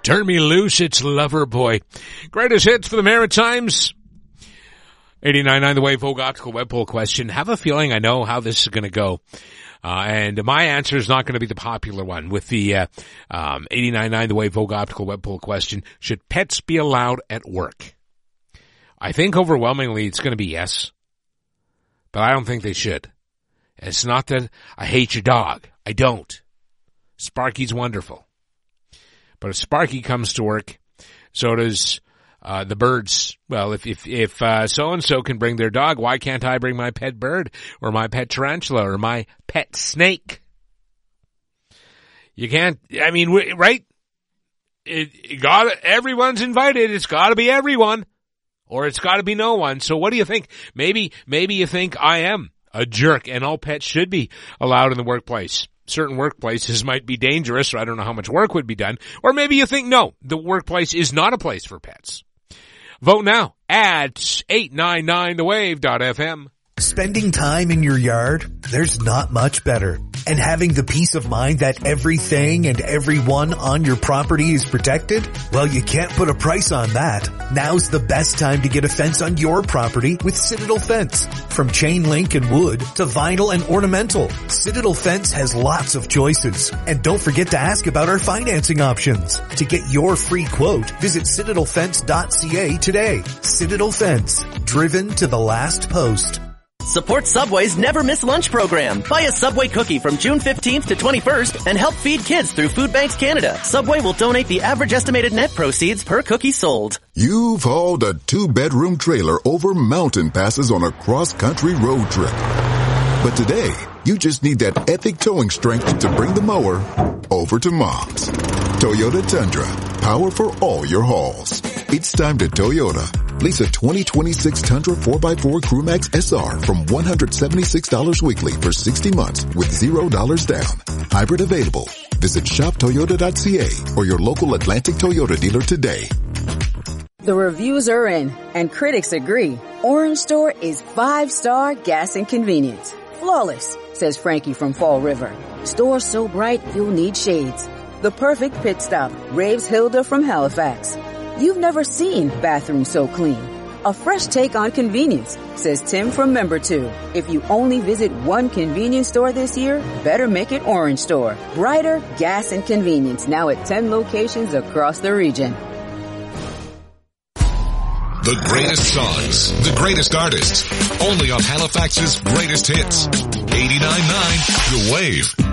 Turn me loose, it's Loverboy. Greatest hits for the Maritimes. 89.9 The Wave, Vogue Optical Web Poll question. Have a feeling I know how this is going to go. And my answer is not going to be the popular one with the 89.9 The Wave, Vogue Optical Web Poll question. Should pets be allowed at work? I think overwhelmingly it's going to be yes. But I don't think they should. It's not that I hate your dog. I don't. Sparky's wonderful. But if Sparky comes to work, so does the birds. Well, if so-and-so can bring their dog, why can't I bring my pet bird or my pet tarantula or my pet snake? You can't, I mean, right? Everyone's invited. It's gotta be everyone. Or it's gotta be no one. So what do you think? Maybe you think I am a jerk and all pets should be allowed in the workplace. Certain workplaces might be dangerous, or I don't know how much work would be done. Or maybe you think, no, the workplace is not a place for pets. Vote now at 899thewave.fm. Spending time in your yard, there's not much better. And having the peace of mind that everything and everyone on your property is protected? Well, you can't put a price on that. Now's the best time to get a fence on your property with Citadel Fence. From chain link and wood to vinyl and ornamental, Citadel Fence has lots of choices. And don't forget to ask about our financing options. To get your free quote, visit citadelfence.ca today. Citadel Fence, driven to the last post. Support Subway's Never Miss Lunch program. Buy a Subway cookie from June 15th to 21st and help feed kids through Food Banks Canada. Subway will donate the average estimated net proceeds per cookie sold. You've hauled a 2-bedroom trailer over mountain passes on a cross-country road trip. But today, you just need that epic towing strength to bring the mower over to Mom's. Toyota Tundra. Power for all your hauls. It's time to Toyota. Lease a 2026 Tundra 4x4 Crewmax SR from $176 weekly for 60 months with $0 down. Hybrid available. Visit shoptoyota.ca or your local Atlantic Toyota dealer today. The reviews are in, and critics agree. Orange Store is 5-star gas and convenience. Flawless, says Frankie from Fall River. Store so bright you'll need shades. The perfect pit stop, raves Hilda from Halifax. You've never seen bathrooms so clean. A fresh take on convenience, says Tim from Member 2. If you only visit one convenience store this year, better make it Orange Store. Brighter gas and convenience, now at 10 locations across the region. The greatest songs, the greatest artists, only on Halifax's greatest hits. 89.9 The Wave.